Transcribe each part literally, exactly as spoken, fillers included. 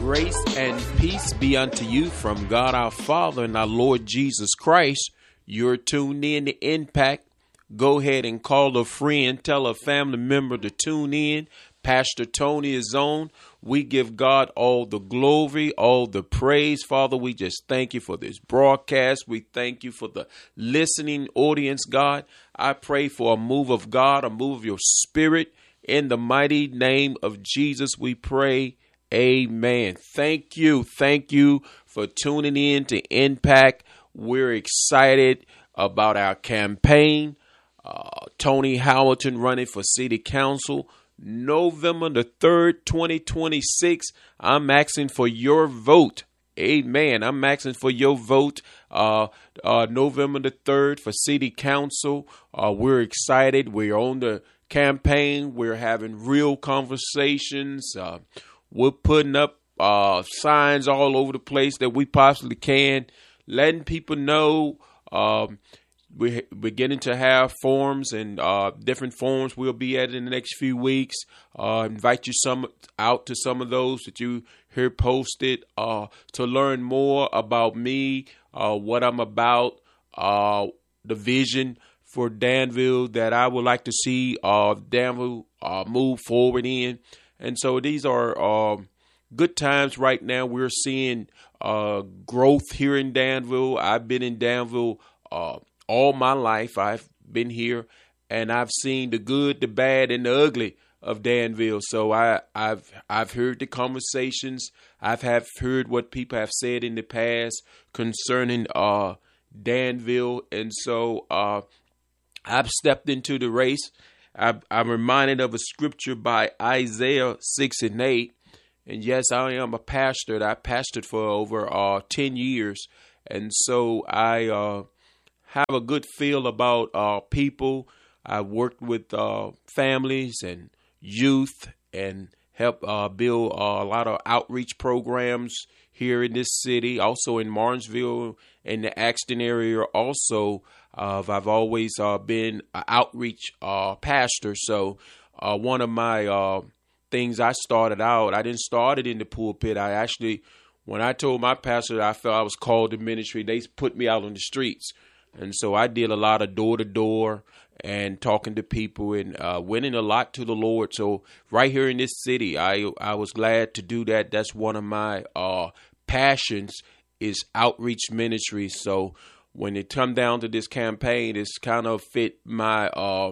Grace and peace be unto you from God our Father and our Lord Jesus Christ. You're tuned in to Impact. Go ahead and call a friend, tell a family member to tune in. Pastor Tony is on. We give God all the glory, all the praise. Father, we just thank you for this broadcast. We thank you for the listening audience, God. I pray for a move of God, a move of your spirit. In the mighty name of Jesus, we pray. Amen. Thank you. Thank you for tuning in to Impact. We're excited about our campaign. Uh, Tony Hamilton running for city council. November the third, twenty twenty-six. I'm asking for your vote. Amen. I'm asking for your vote. Uh, uh, November the third for city council. Uh, we're excited. We're on the campaign. We're having real conversations. Uh, we're putting up uh, signs all over the place that we possibly can, letting people know. Um, We're beginning to have forums and uh, different forums we'll be at in the next few weeks. Uh, invite you some out to some of those that you hear posted uh, to learn more about me, uh, what I'm about, uh, the vision for Danville that I would like to see uh, Danville uh, move forward in. And so these are uh, good times right now. We're seeing uh, growth here in Danville. I've been in Danville uh all my life. I've been here and I've seen the good, the bad, and the ugly of Danville. So I, I've I've heard the conversations. I've have heard what people have said in the past concerning uh, Danville. And so uh, I've stepped into the race. I've, I'm reminded of a scripture by Isaiah six and eight. And yes, I am a pastor. I pastored for over uh, ten years. And so I... Uh, have a good feel about uh, people. I've worked with uh, families and youth and help uh, build uh, a lot of outreach programs here in this city. Also in Martinsville and the Axton area also. Uh, I've always uh, been an outreach uh, pastor. So uh, one of my uh, things I started out, I didn't start it in the pulpit. I actually, when I told my pastor that I felt I was called to ministry, they put me out on the streets. And so I did a lot of door-to-door and talking to people and uh, winning a lot to the Lord. So right here in this city, I I was glad to do that. That's one of my uh, passions is outreach ministry. So when it come down to this campaign, it's kind of fit my uh,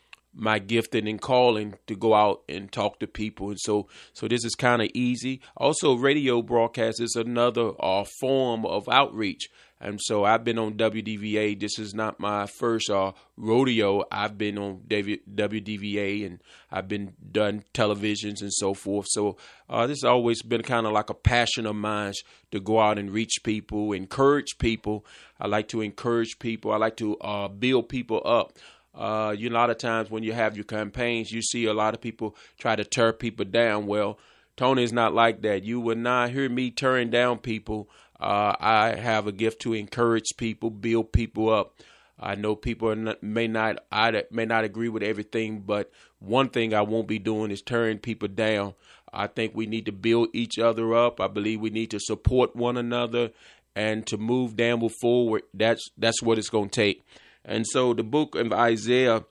my gifting and calling to go out and talk to people. And so so this is kind of easy. Also, radio broadcast is another uh, form of outreach. And so I've been on W D V A. This is not my first uh, rodeo. I've been on W D V A and I've been done televisions and so forth. So uh, this has always been kind of like a passion of mine to go out and reach people, encourage people. I like to encourage people. I like to uh, build people up. Uh, you know, a lot of times when you have your campaigns, you see a lot of people try to tear people down. Well, Tony is not like that. You will not hear me tearing down people. Uh, I have a gift to encourage people, build people up. I know people are not, may not I may not agree with everything, but one thing I won't be doing is tearing people down. I think we need to build each other up. I believe we need to support one another and to move Danville forward. That's that's what it's going to take. And so the book of Isaiah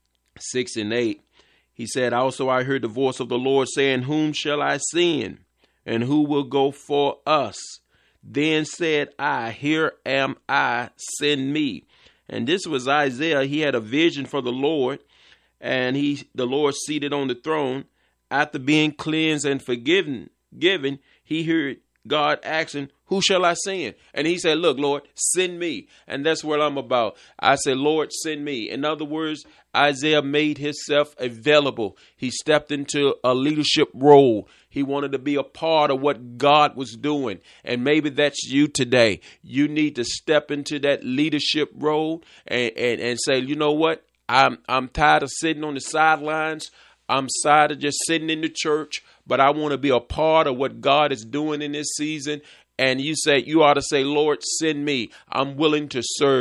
six and eight, he said, also I heard the voice of the Lord saying, whom shall I send and who will go for us? Then said I, here am I, send me. And this was Isaiah. He had a vision for the Lord, and he, the Lord seated on the throne. After being cleansed and forgiven, given, he heard God asking, who shall I send? And he said, look, Lord, send me. And that's what I'm about. I said, Lord, send me. In other words, Isaiah made himself available. He stepped into a leadership role. He wanted to be a part of what God was doing. And maybe that's you today. You need to step into that leadership role and, and, and say, you know what? I'm I'm tired of sitting on the sidelines. I'm tired of just sitting in the church, but I want to be a part of what God is doing in this season. And you say, you ought to say, Lord, send me. I'm willing to serve.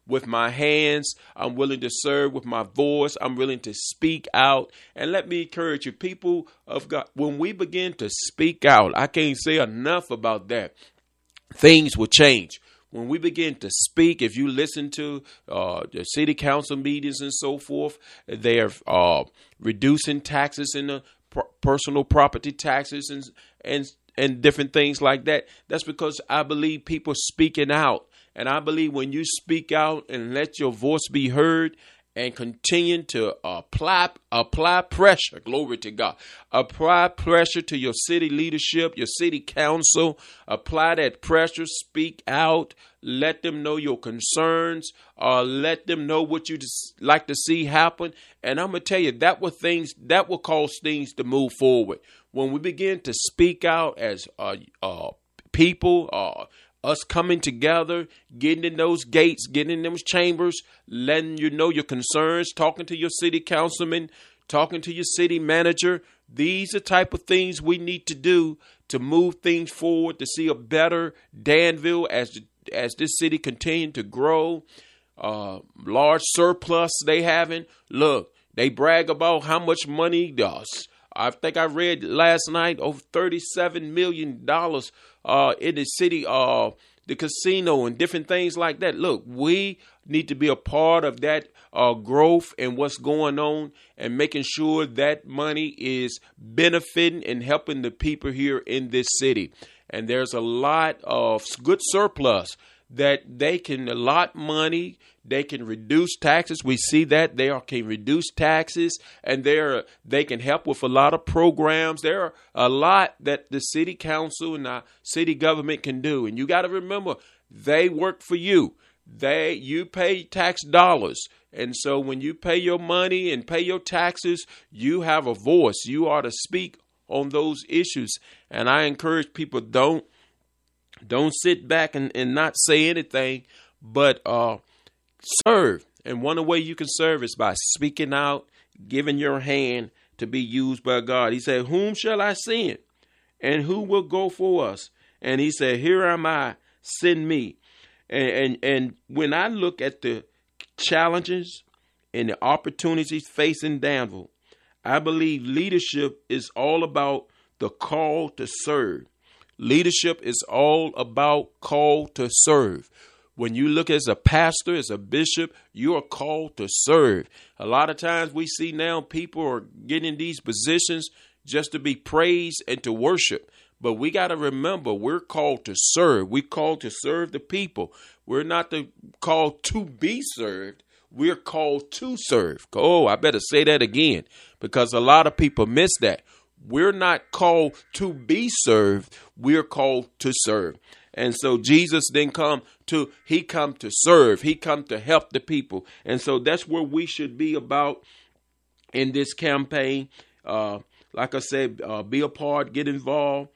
with my hands. I'm willing to serve with my voice. I'm willing to speak out. And let me encourage you, people of God, when we begin to speak out, I can't say enough about that. Things will change. When we begin to speak, if you listen to uh, the city council meetings and so forth, they're uh, reducing taxes in the per- personal property taxes and and and different things like that. That's because I believe people speaking out. And I believe when you speak out and let your voice be heard and continue to apply apply pressure, glory to God, apply pressure to your city leadership, your city council, apply that pressure, speak out, let them know your concerns, uh, let them know what you'd like to see happen. And I'm going to tell you, that will things that will cause things to move forward. When we begin to speak out as uh, uh, people, uh, us coming together, getting in those gates, getting in those chambers, letting you know your concerns, talking to your city councilman, talking to your city manager. These are type of things we need to do to move things forward, to see a better Danville as as this city continue to grow. Uh, large surplus they having. Look, they brag about how much money does. I think I read last night over thirty-seven million dollars uh, in the city, uh, the casino and different things like that. Look, we need to be a part of that uh, growth and what's going on and making sure that money is benefiting and helping the people here in this city. And there's a lot of good surplus that they can allot money. They can reduce taxes. We see that they are, can reduce taxes, and they're, they can help with a lot of programs. There are a lot that the city council and the city government can do. And you got to remember, they work for you. They you pay tax dollars. And so when you pay your money and pay your taxes, you have a voice. You are to speak on those issues. And I encourage people, don't don't sit back and, and not say anything, but uh serve. And one way you can serve is by speaking out, giving your hand to be used by God. He said, whom shall I send? And who will go for us? And he said, here am I, send me. And, and, and when I look at the challenges and the opportunities facing Danville, I believe leadership is all about the call to serve. Leadership is all about call to serve. When you look as a pastor, as a bishop, you are called to serve. A lot of times we see now people are getting these positions just to be praised and to worship. But we got to remember, we're called to serve. We're called to serve the people. We're not the, called to be served. We're called to serve. Oh, I better say that again, because a lot of people miss that. We're not called to be served. We're called to serve. And so Jesus didn't come to, he come to serve. He come to help the people. And so that's where we should be about in this campaign. Uh, like I said, uh, be a part, get involved.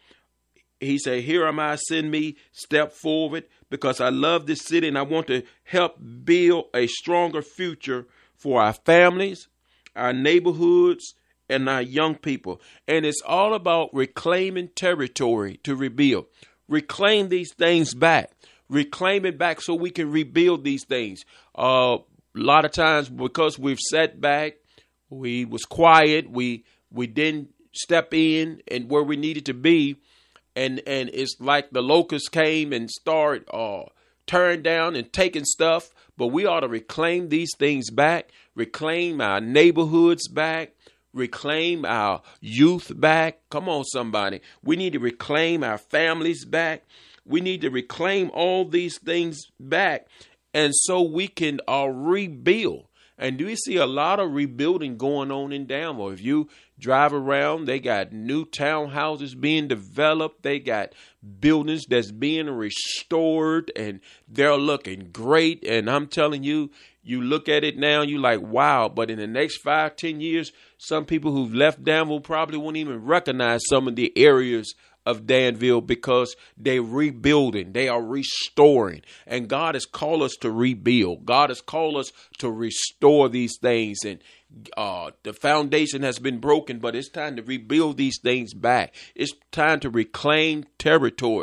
He said, here am I, send me, step forward, because I love this city and I want to help build a stronger future for our families, our neighborhoods, and our young people. And it's all about reclaiming territory to rebuild. Reclaim these things back. Reclaim it back so we can rebuild these things. Uh, a lot of times because we've sat back, we was quiet, we we didn't step in and where we needed to be. And and it's like the locusts came and started uh, tearing down and taking stuff. But we ought to reclaim these things back, reclaim our neighborhoods back, reclaim our youth back. Come on, somebody. We need to reclaim our families back. We need to reclaim all these things back. And so we can uh, rebuild. And we see a lot of rebuilding going on in Danville. If you drive around, they got new townhouses being developed. They got buildings that's being restored, and they're looking great. And I'm telling you, you look at it now, you like, wow. But in the next five, ten years, some people who've left Danville probably won't even recognize some of the areas of Danville because they're rebuilding, they are restoring. And God has called us to rebuild. God has called us to restore these things. And uh, the foundation has been broken, but it's time to rebuild these things back. It's time to reclaim territory.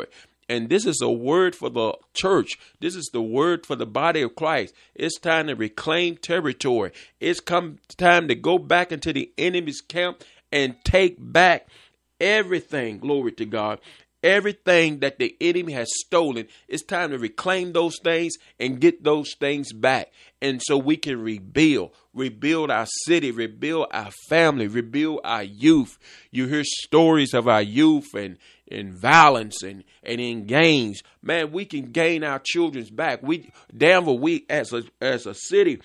And this is a word for the church. This is the word for the body of Christ. It's time to reclaim territory. It's come time to go back into the enemy's camp and take back everything. Glory to God. Everything that the enemy has stolen, it's time to reclaim those things and get those things back. And so we can rebuild, rebuild our city, rebuild our family, rebuild our youth. You hear stories of our youth and in violence and, and in gangs. Man, we can gain our children's back. We, Danville, we as a, as a city,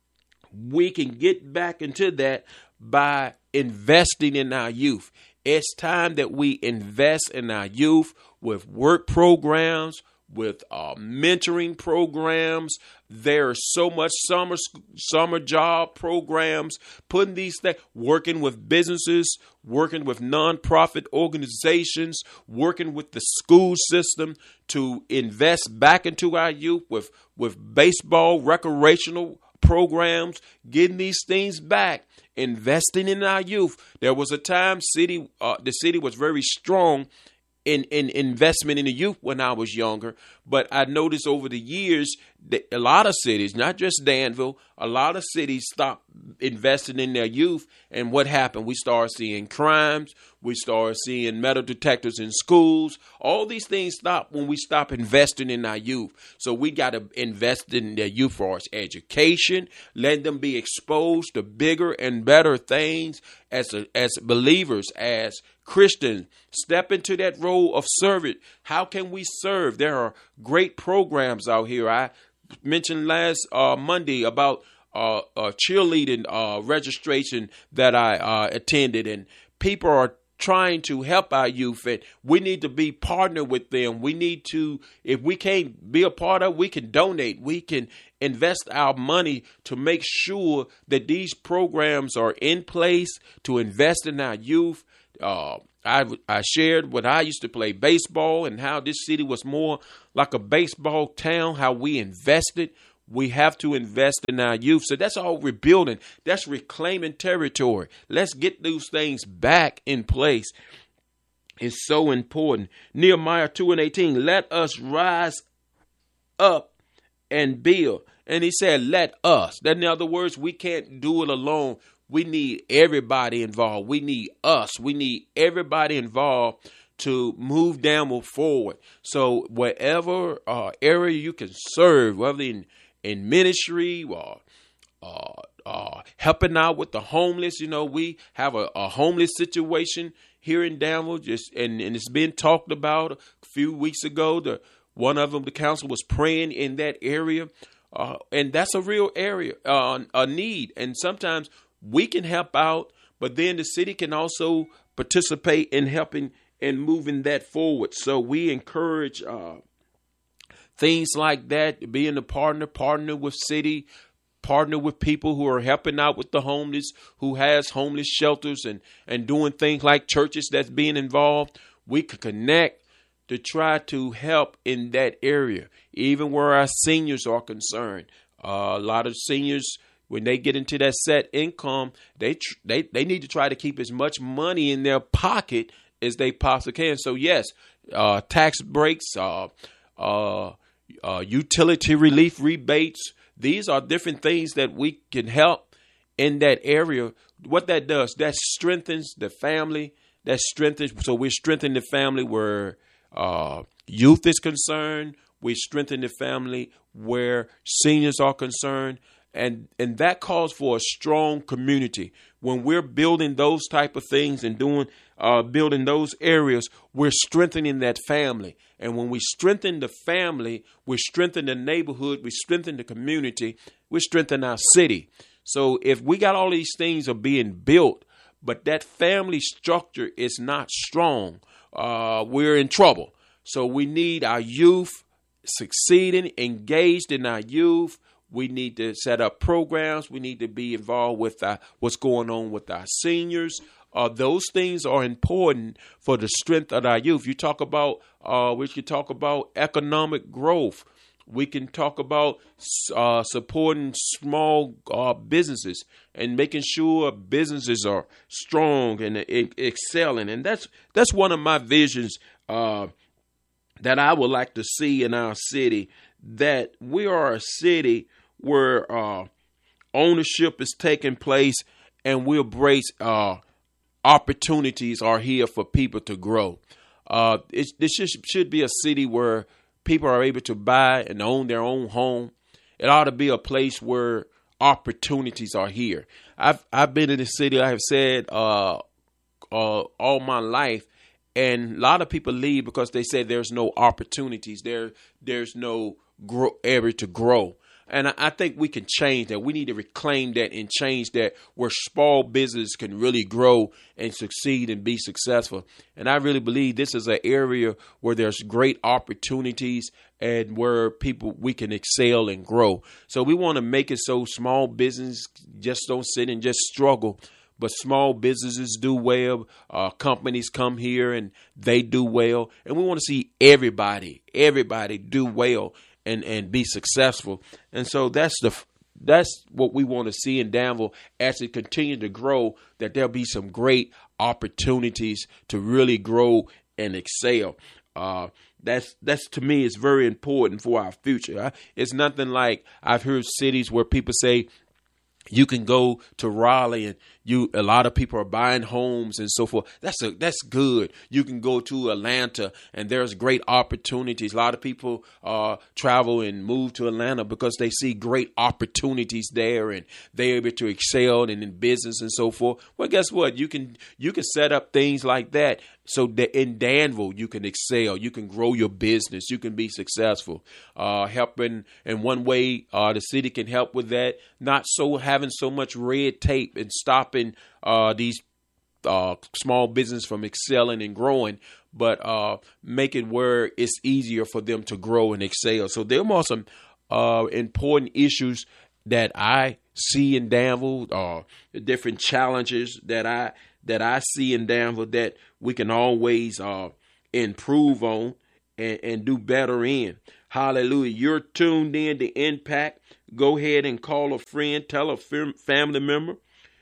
we can get back into that by investing in our youth. It's time that we invest in our youth with work programs, with uh, mentoring programs. There's so much summer summer job programs, putting these things, working with businesses, working with nonprofit organizations, working with the school system to invest back into our youth with, with baseball, recreational programs, getting these things back, investing in our youth. There was a time city, uh, the city was very strong in, in investment in the youth when I was younger. But I noticed over the years that a lot of cities, not just Danville, a lot of cities stopped investing in their youth. And what happened? We started seeing crimes. We started seeing metal detectors in schools. All these things stop when we stop investing in our youth. So we got to invest in their youth for its education, let them be exposed to bigger and better things as a, as believers, as Christians. Step into that role of servant. How can we serve? There are great programs out here. I mentioned last uh, Monday about uh, uh, cheerleading uh, registration that I uh, attended, and people are trying to help our youth, and we need to be partnered with them. We need to, if we can't be a part of, we can donate. We can invest our money to make sure that these programs are in place to invest in our youth. Uh, I, I shared when I used to play baseball and how this city was more like a baseball town, how we invested. We have to invest in our youth. So that's all rebuilding. That's reclaiming territory. Let's get those things back in place. It's so important. Nehemiah two and eighteen, let us rise up and build. And he said, let us. That in other words, we can't do it alone. We need everybody involved. We need us. We need everybody involved to move Danville forward. So whatever uh, area you can serve, whether in, in ministry or uh, uh, helping out with the homeless, you know, we have a, a homeless situation here in Danville, just and, and it's been talked about a few weeks ago. The one of them, the council was praying in that area, uh, and that's a real area, uh, a need. And sometimes we can help out, but then the city can also participate in helping and moving that forward. So we encourage uh, things like that, being a partner, partner with city, partner with people who are helping out with the homeless, who has homeless shelters and, and doing things like churches that's being involved. We could connect to try to help in that area, even where our seniors are concerned. Uh, a lot of seniors, when they get into that set income, they tr- they they need to try to keep as much money in their pocket as they possibly can. So yes, uh, tax breaks, uh, uh, uh, utility relief rebates. These are different things that we can help in that area. What that does, that strengthens the family. That strengthens. So we're strengthening the family where uh, youth is concerned. We strengthen the family where seniors are concerned. And and that calls for a strong community. When we're building those type of things and doing uh, building those areas, we're strengthening that family. And when we strengthen the family, we strengthen the neighborhood, we strengthen the community, we strengthen our city. So if we got all these things are being built, but that family structure is not strong, uh, we're in trouble. So we need our youth succeeding, engaged in our youth. We need to set up programs. We need to be involved with our, what's going on with our seniors. Uh, those things are important for the strength of our youth. You talk about, uh, we can talk about economic growth. We can talk about uh, supporting small uh, businesses and making sure businesses are strong and uh, excelling. And that's that's one of my visions uh, that I would like to see in our city, that we are a city where uh, ownership is taking place, and we embrace uh, opportunities are here for people to grow. Uh, it, this should, should be a city where people are able to buy and own their own home. It ought to be a place where opportunities are here. I've I've been in the city, I have said, uh, uh, all my life, and a lot of people leave because they say there's no opportunities. There there's no grow, area to grow. And I, I think we can change that. We need to reclaim that and change that, where small business can really grow and succeed and be successful. And I really believe this is an area where there's great opportunities and where people, we can excel and grow. So we want to make it so small business just don't sit and just struggle, but small businesses do well. Uh, companies come here and they do well. And we want to see everybody, everybody do well and, and be successful. And so that's the that's what we want to see in Danville as it continues to grow, that there'll be some great opportunities to really grow and excel. Uh, that's that's to me is very important for our future. It's nothing like I've heard cities where people say, you can go to Raleigh and you a lot of people are buying homes and so forth. That's a, that's good. You can go to Atlanta and there's great opportunities. A lot of people uh, travel and move to Atlanta because they see great opportunities there and they're able to excel and in business and so forth. Well, guess what? You can you can set up things like that so that in Danville you can excel. You can grow your business. You can be successful. Uh, helping in one way, uh, the city can help with that. Not so having so much red tape and stopping uh, these uh, small business from excelling and growing, but uh, make it where it's easier for them to grow and excel. So there are some uh, important issues that I see in Danville, uh, the different challenges that I that I see in Danville that we can always uh, improve on and, and do better in. Hallelujah. You're tuned in to Impact. Go ahead and call a friend, tell a family member,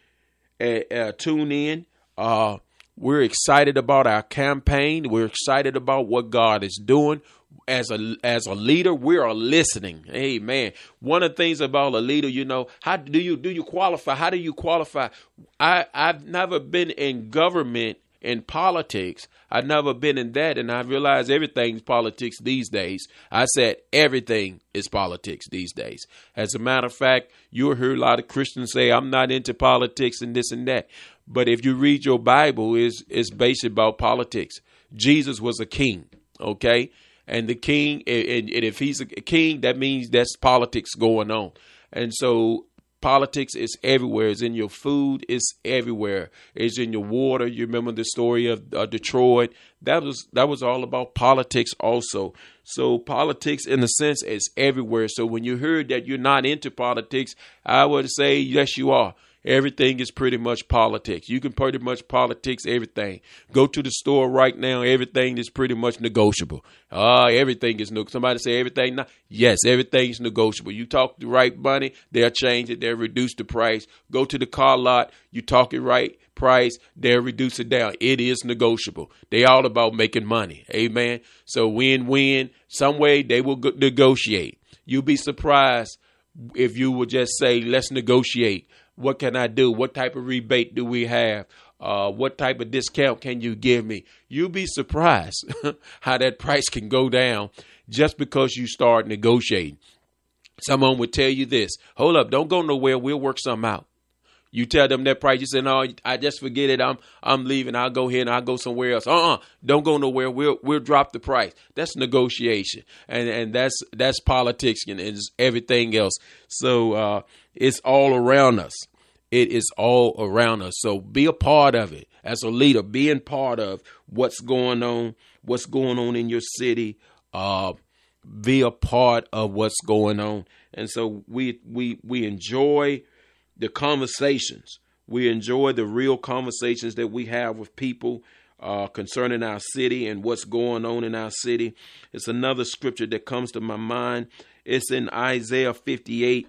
uh, uh, tune in. Uh, we're excited about our campaign. We're excited about what God is doing. As a as a leader, we are listening. Amen. One of the things about a leader, you know, how do you do you qualify? How do you qualify? I, I've never been in government, in politics. I've never been in that, and I realize everything's politics these days. I said everything is politics these days. As a matter of fact, you'll hear a lot of Christians say, I'm not into politics and this and that. But if you read your Bible, it's, it's based about politics. Jesus was a king, okay? And the king, and, and if he's a king, that means that's politics going on. And so politics is everywhere. It's in your food. It's everywhere. It's in your water. You remember the story of uh, Detroit. That was that was all about politics also. So politics, in a sense, is everywhere. So when you heard that you're not into politics, I would say, yes, you are. Everything is pretty much politics. You can pretty much politics everything. Go to the store right now. Everything is pretty much negotiable. Uh, everything is no. Somebody say everything. Not, yes, everything is negotiable. You talk the right money, they'll change it. They'll reduce the price. Go to the car lot. You talk it right price, they'll reduce it down. It is negotiable. They all about making money. Amen. So win-win. Some way they will go- negotiate. You'll be surprised if you would just say, let's negotiate. What can I do? What type of rebate do we have? Uh, what type of discount can you give me? You'll be surprised how that price can go down just because you start negotiating. Someone would tell you this, hold up, don't go nowhere. We'll work something out. You tell them that price. You say, no, I just forget it. I'm I'm leaving. I'll go here and I'll go somewhere else. Uh-uh. Don't go nowhere. We'll we'll drop the price. That's negotiation. And and that's that's politics and it's everything else. So uh, it's all around us. It is all around us. So be a part of it. As a leader, being part of what's going on, what's going on in your city. Uh, be a part of what's going on. And so we we we enjoy the conversations. We enjoy the real conversations that we have with people uh, concerning our city and what's going on in our city. It's another scripture that comes to my mind. It's in Isaiah fifty-eight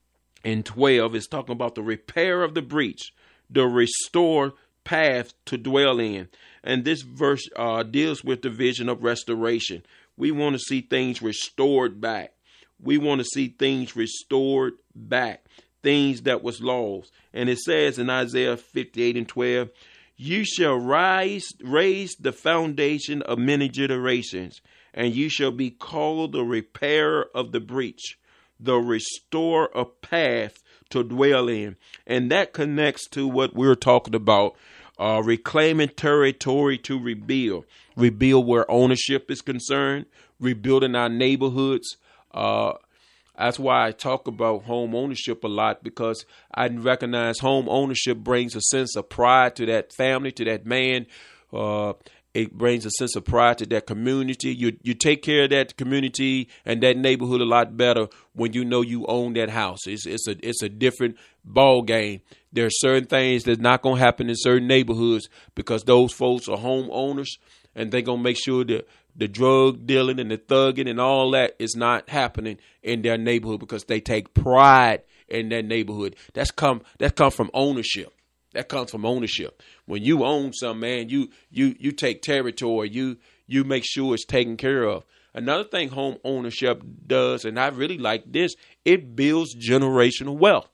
and twelve. It's talking about the repair of the breach, the restored path to dwell in. And this verse uh, deals with the vision of restoration, We want to see things restored back. We want to see things restored back, things that was lost. And it says in Isaiah fifty-eight and twelve, you shall rise, raise the foundation of many generations, and you shall be called the repairer of the breach, the restorer of path to dwell in. And that connects to what we're talking about, uh, reclaiming territory to rebuild. Rebuild where ownership is concerned, rebuilding our neighborhoods. Uh, that's why I talk about home ownership a lot, because I recognize home ownership brings a sense of pride to that family, to that man. Uh, it brings a sense of pride to that community. You you take care of that community and that neighborhood a lot better when you know you own that house. It's it's a it's a different ball game. There are certain things that's not going to happen in certain neighborhoods because those folks are homeowners, and they're going to make sure that the drug dealing and the thugging and all that is not happening in their neighborhood because they take pride in their neighborhood. That's come that come from ownership. That comes from ownership. When you own something, man, you you you take territory. You you make sure it's taken care of. Another thing home ownership does, and I really like this, it builds generational wealth.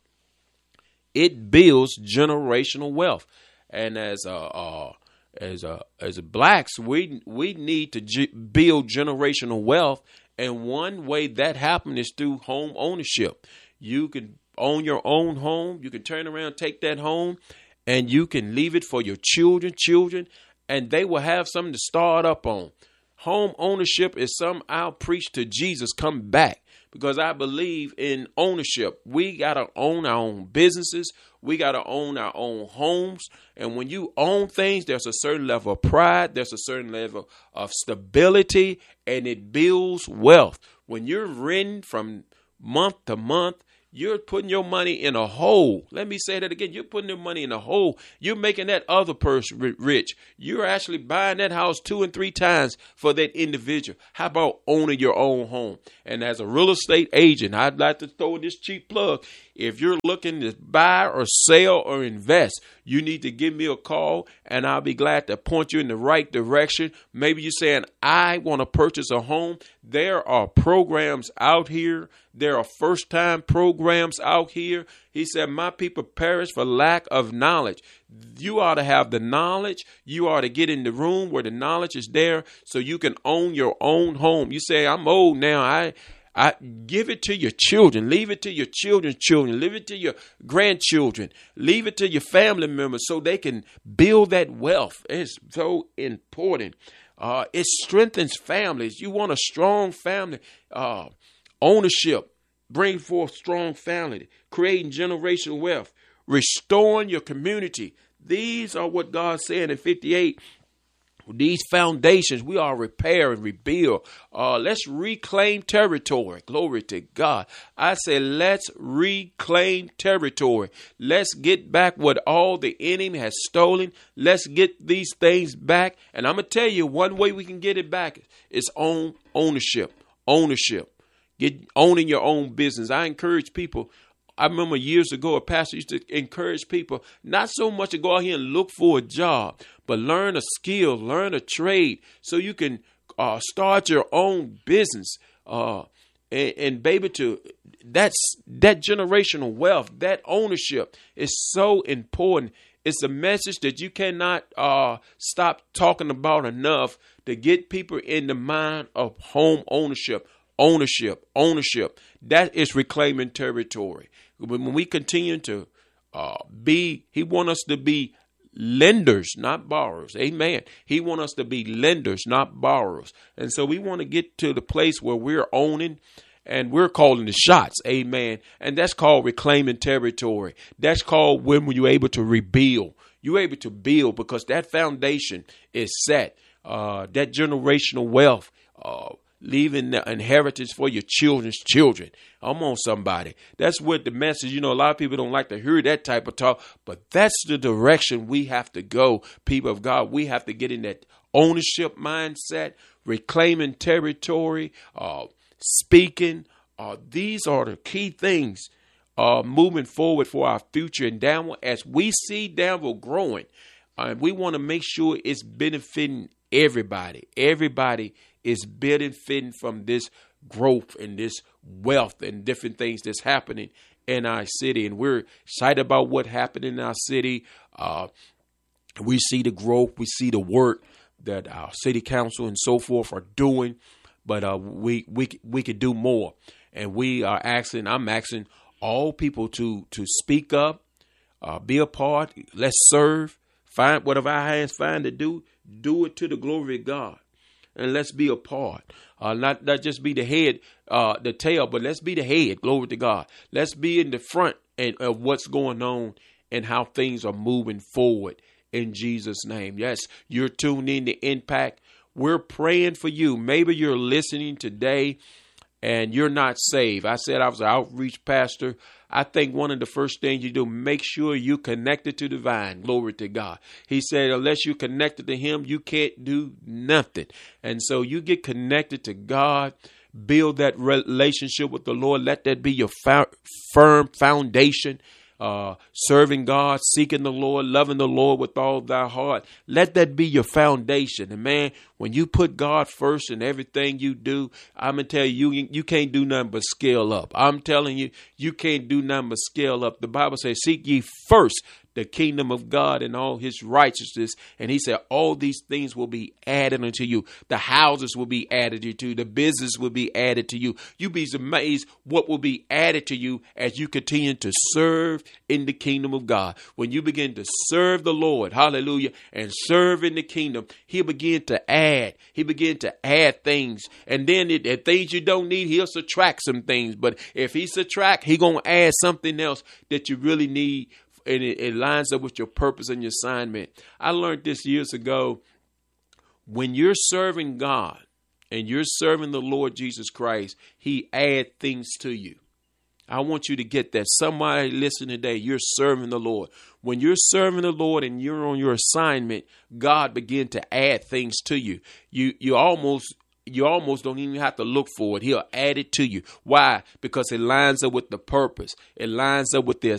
It builds generational wealth. And as a uh, as a as a blacks, we we need to g- build generational wealth, and one way that happens is through home ownership. You can own your own home. You can turn around, take that home, and you can leave it for your children, children, and they will have something to start up on. Home ownership is something I'll preach to Jesus come back, because I believe in ownership. We got to own our own businesses. We got to own our own homes. And when you own things, there's a certain level of pride. There's a certain level of stability, and it builds wealth. When you're renting from month to month, you're putting your money in a hole. Let me say that again. You're putting your money in a hole. You're making that other person rich. You're actually buying that house two and three times for that individual. How about owning your own home? And as a real estate agent, I'd like to throw this cheap plug. If you're looking to buy or sell or invest, you need to give me a call, and I'll be glad to point you in the right direction. Maybe you're saying, I want to purchase a home. There are programs out here. There are first-time programs out here. He said, my people perish for lack of knowledge. You ought to have the knowledge. You ought to get in the room where the knowledge is there so you can own your own home. You say, I'm old now. I I give it to your children. Leave it to your children's children. Leave it to your grandchildren. Leave it to your family members so they can build that wealth. It's so important. Uh, it strengthens families. You want a strong family. Uh, ownership. Bring forth strong family. Creating generational wealth. Restoring your community. These are what God said in fifty-eight. These foundations, we are repair and rebuild. Uh, let's reclaim territory. Glory to God. I say, let's reclaim territory. Let's get back what all the enemy has stolen. Let's get these things back. And I'm going to tell you, one way we can get it back is own ownership. Ownership. Get owning your own business. I encourage people. I remember years ago, a pastor used to encourage people not so much to go out here and look for a job, but learn a skill, learn a trade so you can uh, start your own business. Uh, and, and baby, to that's that generational wealth, that ownership is so important. It's a message that you cannot uh, stop talking about enough to get people in the mind of home ownership. Ownership, ownership, that is reclaiming territory. When we continue to uh, be, he wants us to be lenders, not borrowers. Amen. He wants us to be lenders, not borrowers. And so we want to get to the place where we're owning and we're calling the shots. Amen. And that's called reclaiming territory. That's called when you're able to rebuild. You're able to build because that foundation is set. Uh, that generational wealth, uh, leaving the inheritance for your children's children. I'm on somebody. That's what the message, you know, a lot of people don't like to hear that type of talk, but that's the direction we have to go. People of God, we have to get in that ownership mindset, reclaiming territory, uh, speaking. Uh, these are the key things uh, moving forward for our future in Danville. As we see Danville growing, uh, we want to make sure it's benefiting everybody, everybody is benefiting from this growth and this wealth and different things that's happening in our city. And we're excited about what happened in our city. Uh, we see the growth. We see the work that our city council and so forth are doing. But uh, we we we could do more. And we are asking, I'm asking all people to to speak up, uh, be a part. Let's serve. Find whatever our hands find to do, do it to the glory of God. And let's be a part. Uh, not, not just be the head, uh, the tail, but let's be the head. Glory to God. Let's be in the front and of what's going on and how things are moving forward in Jesus' name. Yes, you're tuned in to Impact. We're praying for you. Maybe you're listening today and you're not saved. I said I was an outreach pastor. I think one of the first things you do, make sure you're connected to the vine. Glory to God. He said, unless you're connected to him, you can't do nothing. And so you get connected to God, build that relationship with the Lord. Let that be your fa- firm foundation. Uh, serving God, seeking the Lord, loving the Lord with all thy heart. Let that be your foundation. And man, when you put God first in everything you do, I'm going to tell you, you, you can't do nothing but scale up. I'm telling you, you can't do nothing but scale up. The Bible says, seek ye first the kingdom of God and all his righteousness. And he said, all these things will be added unto you. The houses will be added to you. The business will be added to you. You'll be amazed what will be added to you as you continue to serve in the kingdom of God. When you begin to serve the Lord, hallelujah, and serve in the kingdom, he'll begin to add. He begin to add things. And then it, if things you don't need, he'll subtract some things. But if he subtract, he going to add something else that you really need. And it, it lines up with your purpose and your assignment. I learned this years ago. When you're serving God and you're serving the Lord Jesus Christ, he adds things to you. I want you to get that. Somebody listen today, you're serving the Lord. When you're serving the Lord and you're on your assignment, God begin to add things to you. You you almost You almost don't even have to look for it. He'll add it to you. Why? Because it lines up with the purpose. It lines up with the